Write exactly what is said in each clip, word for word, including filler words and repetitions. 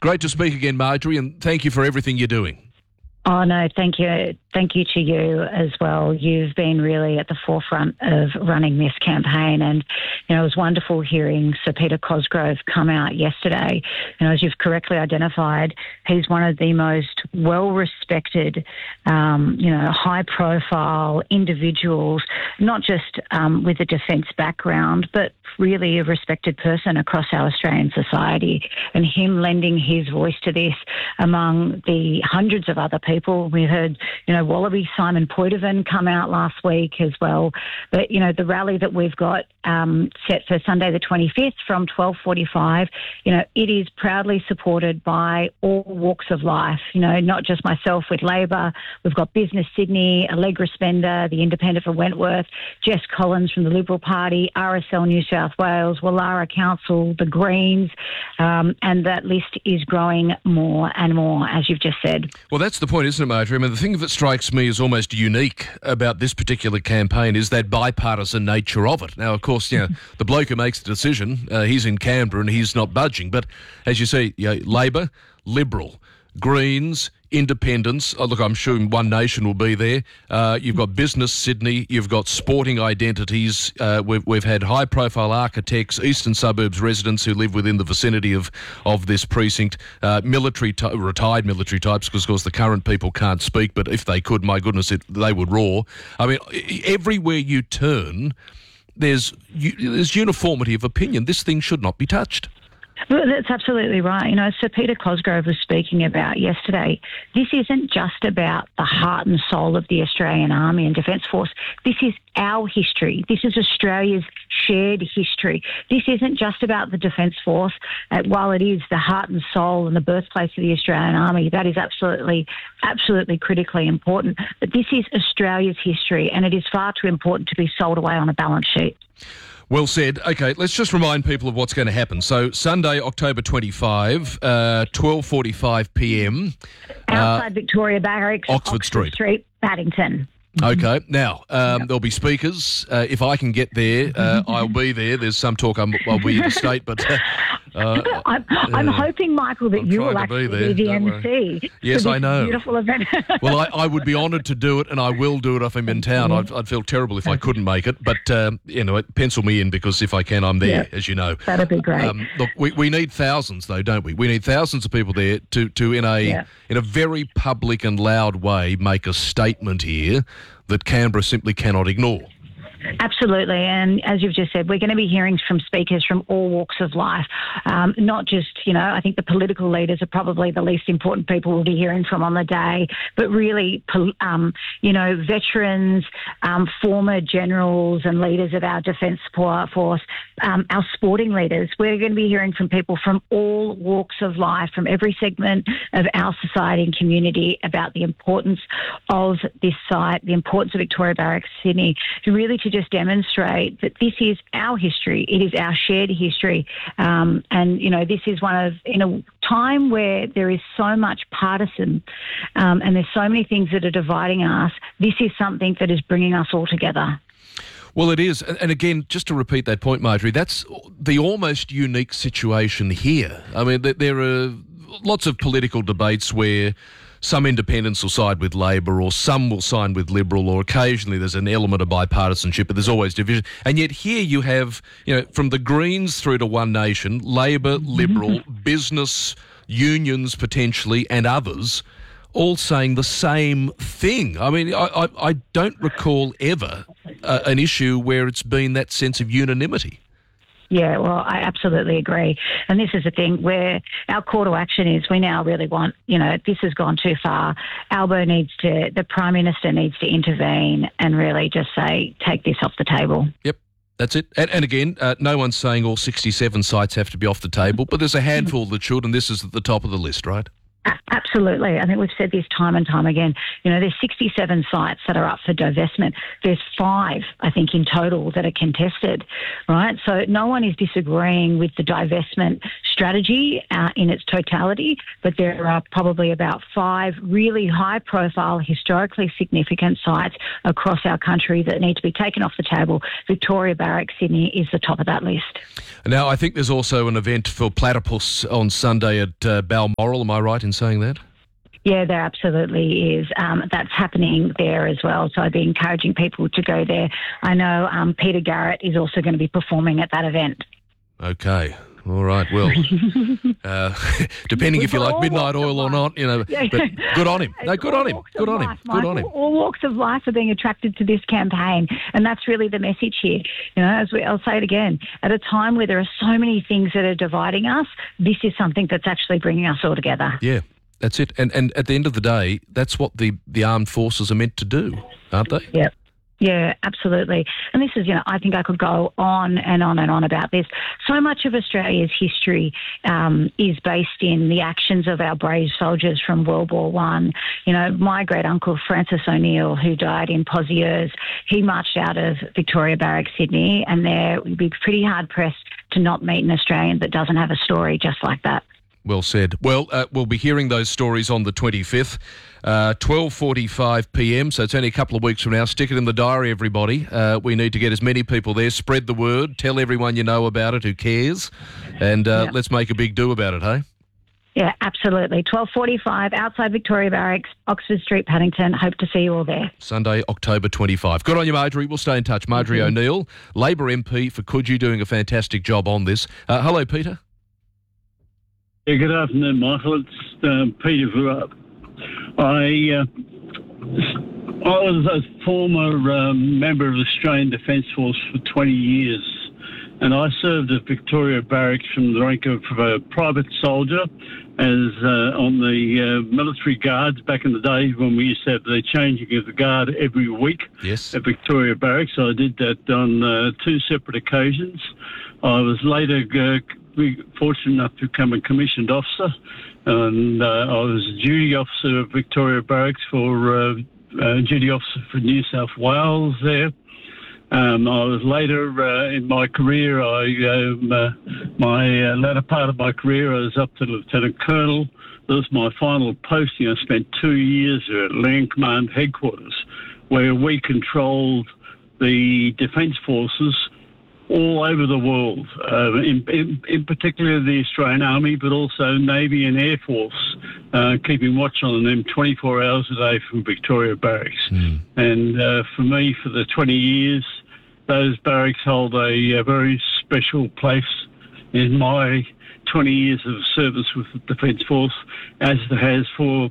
Great to speak again, Marjorie, and thank you for everything you're doing. Oh, no, thank you. Thank you to you as well. You've been really at the forefront of running this campaign. And, you know, it was wonderful hearing Sir Peter Cosgrove come out yesterday. You know, as you've correctly identified, he's one of the most well-respected, um, you know, high-profile individuals, not just um, with a defence background, but really a respected person across our Australian society. And him lending his voice to this among the hundreds of other people. We heard, you know, Wallaby Simon Poitevin come out last week as well. But, you know, the rally that we've got um, set for Sunday the twenty-fifth from twelve forty-five, you know, it is proudly supported by all walks of life, you know, not just myself with Labor. We've got Business Sydney, Allegra Spender, the Independent for Wentworth, Jess Collins from the Liberal Party, R S L New South Wales, Wallara Council, the Greens, um, and that list is growing more and more, as you've just said. Well, that's the point, isn't it, Marjorie? I mean, the thing that strikes me as almost unique about this particular campaign is that bipartisan nature of it. Now, of course, you know, the bloke who makes the decision, uh, he's in Canberra and he's not budging. But as you see, you know, Labor, Liberal, Greens, Independents. Oh, look, I'm sure One Nation will be there. Uh, you've got Business Sydney. You've got sporting identities. Uh, we've, we've had high-profile architects, eastern suburbs residents who live within the vicinity of, of this precinct, uh, military ty- retired military types, because, of course, the current people can't speak, but if they could, my goodness, it, they would roar. I mean, everywhere you turn, there's, there's uniformity of opinion. This thing should not be touched. Well, that's absolutely right. You know, Sir Peter Cosgrove was speaking about yesterday, this isn't just about the heart and soul of the Australian Army and Defence Force. This is our history. This is Australia's shared history. This isn't just about the Defence Force. Uh, while it is the heart and soul and the birthplace of the Australian Army, that is absolutely, absolutely critically important. But this is Australia's history, and it is far too important to be sold away on a balance sheet. Well said. Okay, let's just remind people of what's going to happen. So Sunday, October twenty-fifth, uh, twelve forty-five p m. Outside uh, Victoria Barracks, Oxford, Oxford Street. Street, Paddington. Okay, now, um, Yep. there'll be speakers. Uh, if I can get there, uh, I'll be there. There's some talk I'm, I'll be interstate, but... Uh, uh, I'm, I'm uh, hoping, Michael, that I'm you trying will to actually be there, be the don't M C. Yes, for I this know. Beautiful event. Well, I, I would be honoured to do it, and I will do it if I'm in town. I'd, I'd feel terrible if I couldn't make it, but, um, you know, pencil me in, because if I can, I'm there, Yeah. as you know. That'd be great. Um, look, we, we need thousands, though, don't we? We need thousands of people there to, to in a Yeah. in a very public and loud way, make a statement here that Canberra simply cannot ignore. Absolutely. And as you've just said, we're going to be hearing from speakers from all walks of life, um, not just, you know, I think the political leaders are probably the least important people we'll be hearing from on the day, but really, um, you know, veterans, um, former generals and leaders of our Defence Force, um, our sporting leaders. We're going to be hearing from people from all walks of life, from every segment of our society and community, about the importance of this site, the importance of Victoria Barracks, Sydney, to really to just demonstrate that this is our history. It is our shared history. Um, and, you know, this is one of, in a time where there is so much partisan um, and there's so many things that are dividing us, this is something that is bringing us all together. Well, it is. And again, just to repeat that point, Marjorie, that's the almost unique situation here. I mean, there are lots of political debates where some independents will side with Labor, or some will side with Liberal, or occasionally there's an element of bipartisanship, but there's always division. And yet here you have, you know, from the Greens through to One Nation, Labor, Liberal, business, unions potentially, and others, all saying the same thing. I mean, I, I, I don't recall ever uh, an issue where it's been that sense of unanimity. Yeah, well, I absolutely agree. And this is the thing where our call to action is, we now really want, you know, this has gone too far. Albo needs to, the Prime Minister needs to intervene and really just say, take this off the table. Yep. That's it. And, and again, uh, no one's saying all sixty-seven sites have to be off the table, but there's a handful that should, and this is at the top of the list, right? Absolutely. I think we've said this time and time again. You know, there's sixty-seven sites that are up for divestment. There's five, I think, in total that are contested, right? So no one is disagreeing with the divestment strategy uh, in its totality, but there are probably about five really high-profile, historically significant sites across our country that need to be taken off the table. Victoria Barracks, Sydney is the top of that list. Now, I think there's also an event for Platypus on Sunday at uh, Balmoral. Am I right in saying that? Yeah, there absolutely is. Um, that's happening there as well. So I'd be encouraging people to go there. I know um, Peter Garrett is also going to be performing at that event. Okay. All right. Well, uh, depending if you like midnight oil or not, you know, but good on him. No, good on him. Good on him. Good on him. All walks of life are being attracted to this campaign, and that's really the message here. You know, as we, I'll say it again, at a time where there are so many things that are dividing us, this is something that's actually bringing us all together. Yeah, that's it. And and at the end of the day, that's what the, the armed forces are meant to do, aren't they? Yep. Yeah, absolutely. And this is, you know, I think I could go on and on and on about this. So much of Australia's history um, is based in the actions of our brave soldiers from World War One. You know, my great uncle Francis O'Neill, who died in Pozieres, he marched out of Victoria Barracks, Sydney, and there would be pretty hard pressed to not meet an Australian that doesn't have a story just like that. Well said. Well, uh, we'll be hearing those stories on the twenty-fifth, uh, twelve forty-five p m, so it's only a couple of weeks from now. Stick it in the diary, everybody. Uh, we need to get as many people there. Spread the word. Tell everyone you know about it who cares. And uh, yeah. let's make a big do about it, hey? Yeah, absolutely. twelve forty-five outside Victoria Barracks, Oxford Street, Paddington. Hope to see you all there. Sunday, October twenty-fifth. Good on you, Marjorie. We'll stay in touch. Marjorie mm-hmm. O'Neill, Labor M P for Coogee, doing a fantastic job on this. Uh, hello, Peter. Yeah, good afternoon, Michael. It's um, Peter Vurup. I, uh, I was a former um, member of the Australian Defence Force for twenty years, and I served at Victoria Barracks from the rank of a private soldier as uh, on the uh, military guards back in the day when we used to have the changing of the guard every week yes. at Victoria Barracks. I did that on uh, two separate occasions. I was later uh, fortunate enough to become a commissioned officer, and uh, I was a duty officer of Victoria Barracks for uh, uh, duty officer for New South Wales there. Um, I was later uh, in my career, I um, uh, my uh, latter part of my career, I was up to Lieutenant Colonel. That was my final posting. I spent two years at Land Command Headquarters, where we controlled the Defence Forces all over the world, uh, in, in, in particular the Australian Army, but also Navy and Air Force, uh, keeping watch on them twenty-four hours a day from Victoria Barracks. Mm. And uh, for me, for the twenty years, those barracks hold a, a very special place in my twenty years of service with the Defence Force, as it has for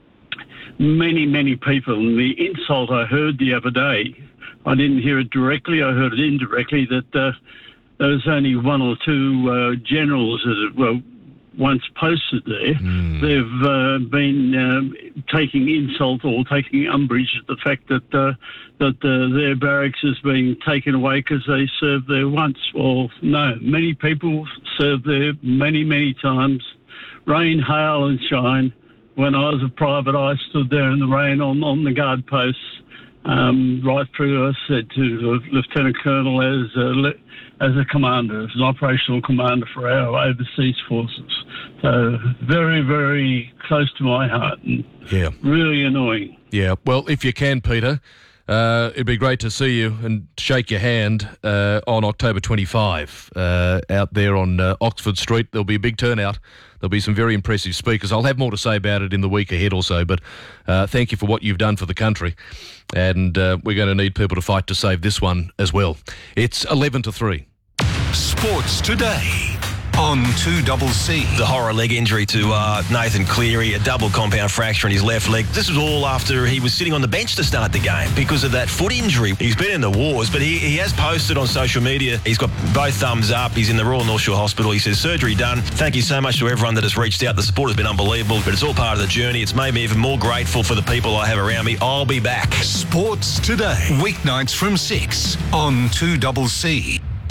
many, many people. And the insult I heard the other day, I didn't hear it directly, I heard it indirectly, that uh, there was only one or two uh, generals that were once posted there. Mm. They've uh, been uh, taking insult or taking umbrage at the fact that uh, that uh, their barracks is being taken away because they served there once. Well, no, many people served there many, many times, rain, hail and shine. When I was a private, I stood there in the rain on, on the guard posts. Um, right through, I said to the Lieutenant Colonel as a, as a commander, as an operational commander for our overseas forces. So very, very close to my heart and yeah. really annoying. Yeah, well, if you can, Peter, uh, it'd be great to see you and shake your hand uh, on October twenty-fifth uh, out there on uh, Oxford Street. There'll be a big turnout. There'll be some very impressive speakers. I'll have more to say about it in the week ahead or so, but uh, thank you for what you've done for the country. And uh, we're going to need people to fight to save this one as well. It's eleven to three. Sports Today on two C C. The horror leg injury to uh, Nathan Cleary, a double compound fracture in his left leg. This was all after he was sitting on the bench to start the game because of that foot injury. He's been in the wars, but he, he has posted on social media. He's got both thumbs up. He's in the Royal North Shore Hospital. He says, surgery done. Thank you so much to everyone that has reached out. The support has been unbelievable, but it's all part of the journey. It's made me even more grateful for the people I have around me. I'll be back. Sports Today, weeknights from six on two C C.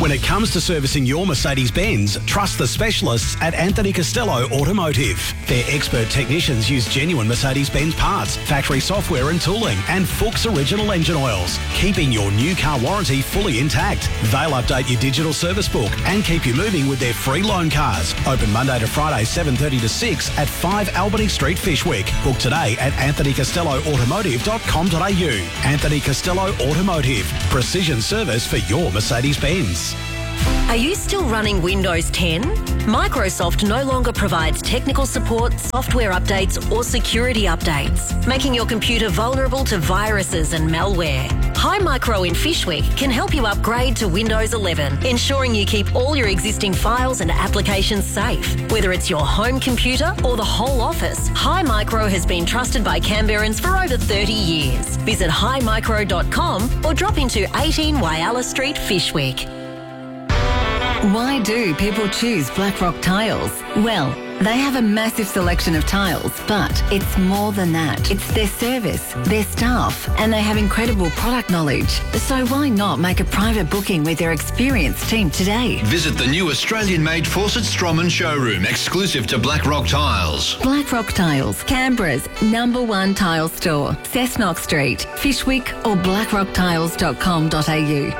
When it comes to servicing your Mercedes-Benz, trust the specialists at Anthony Costello Automotive. Their expert technicians use genuine Mercedes-Benz parts, factory software and tooling, and Fuchs original engine oils, keeping your new car warranty fully intact. They'll update your digital service book and keep you moving with their free loan cars. Open Monday to Friday, seven thirty to six at five Albany Street, Fishwick. Book today at anthony costello automotive dot com dot a u. Anthony Costello Automotive. Precision service for your Mercedes-Benz. Are you still running Windows ten? Microsoft no longer provides technical support, software updates or security updates, making your computer vulnerable to viruses and malware. Hi Micro in Fishwick can help you upgrade to Windows eleven, ensuring you keep all your existing files and applications safe. Whether it's your home computer or the whole office, Hi Micro has been trusted by Canberrans for over thirty years. Visit hi micro dot com or drop into eighteen Wyalla Street, Fishwick. Why do people choose Blackrock Tiles? Well, they have a massive selection of tiles, but it's more than that. It's their service, their staff, and they have incredible product knowledge. So why not make a private booking with their experienced team today? Visit the new Australian-made Fawcett Stroman showroom, exclusive to Blackrock Tiles. Blackrock Tiles, Canberra's number one tile store. Cessnock Street, Fishwick or blackrock tiles dot com dot a u.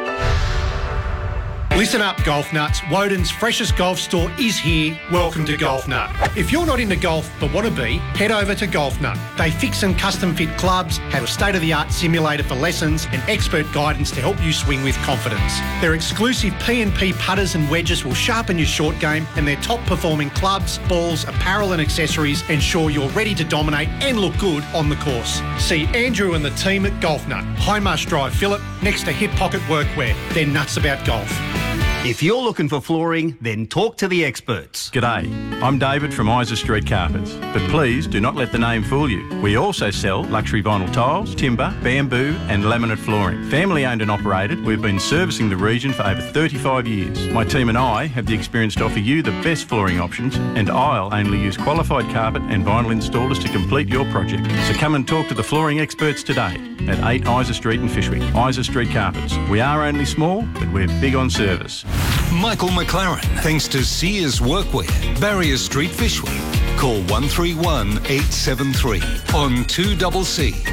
Listen up, golf nuts. Woden's freshest golf store is here. Welcome to Golf Nut. If you're not into golf but want to be, head over to Golf Nut. They fix and custom fit clubs, have a state-of-the-art simulator for lessons and expert guidance to help you swing with confidence. Their exclusive P and P putters and wedges will sharpen your short game, and their top-performing clubs, balls, apparel and accessories ensure you're ready to dominate and look good on the course. See Andrew and the team at Golf Nut, High Marsh Drive, Phillip, next to Hip Pocket Workwear. They're nuts about golf. If you're looking for flooring, then talk to the experts. G'day, I'm David from Isa Street Carpets, but please do not let the name fool you. We also sell luxury vinyl tiles, timber, bamboo and laminate flooring. Family owned and operated, we've been servicing the region for over thirty-five years. My team and I have the experience to offer you the best flooring options, and I'll only use qualified carpet and vinyl installers to complete your project. So come and talk to the flooring experts today at eight Isa Street in Fishwick. Isa Street Carpets. We are only small, but we're big on service. Michael McLaren, thanks to Sears Workwear, Barrier Street, Fishwick. Call one three one, eight seven three on two C C.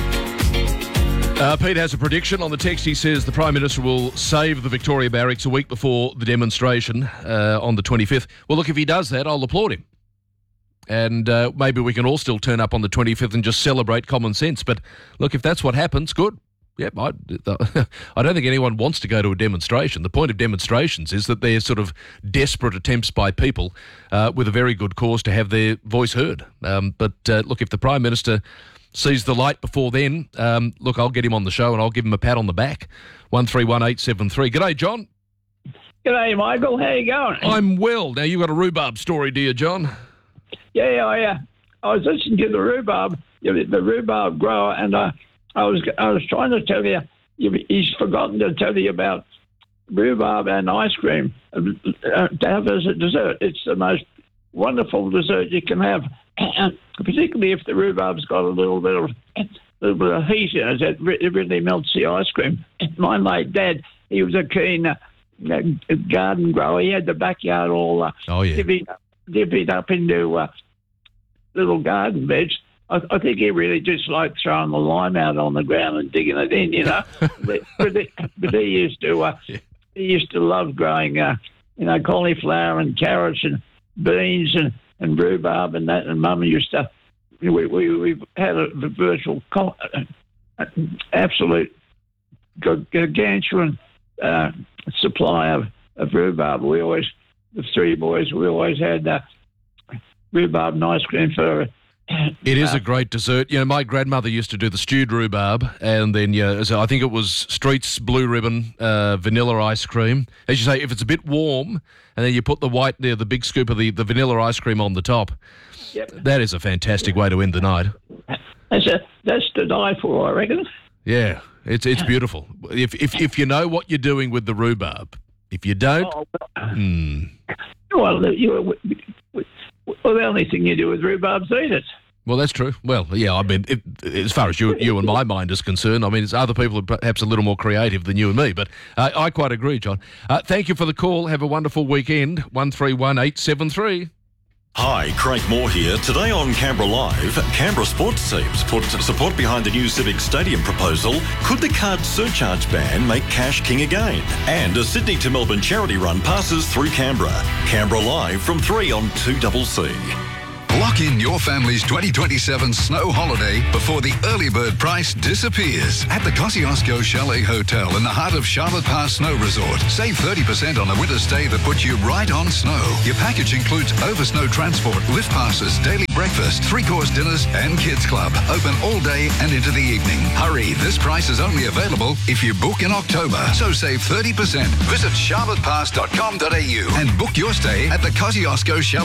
Uh, Pete has a prediction on the text. He says the Prime Minister will save the Victoria Barracks a week before the demonstration uh, on the twenty-fifth. Well, look, if he does that, I'll applaud him. And uh, maybe we can all still turn up on the twenty-fifth and just celebrate common sense. But look, if that's what happens, good. Yep, I, I don't think anyone wants to go to a demonstration. The point of demonstrations is that they're sort of desperate attempts by people uh, with a very good cause to have their voice heard. Um, but uh, look, if the Prime Minister sees the light before then, um, look, I'll get him on the show and I'll give him a pat on the back. one three one eight seven three. G'day, John. G'day, Michael. How you going? I'm well. Now, you've got a rhubarb story, do you, John? Yeah, I, uh, I was listening to the rhubarb, the rhubarb grower, and uh, I was I was trying to tell you, he's forgotten to tell you about rhubarb and ice cream uh, to have as a dessert. It's the most wonderful dessert you can have, and particularly if the rhubarb's got a little bit of a little bit of heat in it. It really melts the ice cream. My late dad, he was a keen uh, garden grower. He had the backyard all uh, oh, yeah. divvied, divvied up into uh, little garden beds. I, I think he really just liked throwing the lime out on the ground and digging it in, you know. but, but, he, but he used to, uh, yeah. he used to love growing, uh, you know, cauliflower and carrots and beans and, and rhubarb and that. And Mum used to. We we we've had a, a virtual, uh, absolute gargantuan uh, supply of, of rhubarb. We always, the three boys, we always had uh, rhubarb and ice cream for. It is a great dessert. You know, my grandmother used to do the stewed rhubarb, and then, yeah, so I think it was Street's Blue Ribbon uh, vanilla ice cream. As you say, if it's a bit warm, and then you put the white, the, the big scoop of the, the vanilla ice cream on the top. Yep. That is a fantastic way to end the night. That's a, that's to die for, I reckon. Yeah, it's it's beautiful. If if if you know what you're doing with the rhubarb, if you don't, oh, well, hmm. well, you, well, the only thing you do with rhubarb is eat it. Well, that's true. Well, yeah, I mean, it, as far as you, you and my mind is concerned, I mean, it's other people are perhaps a little more creative than you and me, but uh, I quite agree, John. Uh, thank you for the call. Have a wonderful weekend. one three one eight seven three. Hi, Craig Moore here. Today on Canberra Live, Canberra sports teams put support behind the new Civic Stadium proposal. Could the card surcharge ban make cash king again? And a Sydney to Melbourne charity run passes through Canberra. Canberra Live from three on two C C. Lock in your family's twenty twenty-seven snow holiday before the early bird price disappears at the Kosciuszko Chalet Hotel in the heart of Charlotte Pass Snow Resort. Save thirty percent on a winter stay that puts you right on snow. Your package includes over snow transport, lift passes, daily breakfast, three-course dinners and kids club. Open all day and into the evening. Hurry, this price is only available if you book in October. So save thirty percent. Visit charlotte pass dot com dot a u and book your stay at the Kosciuszko Chalet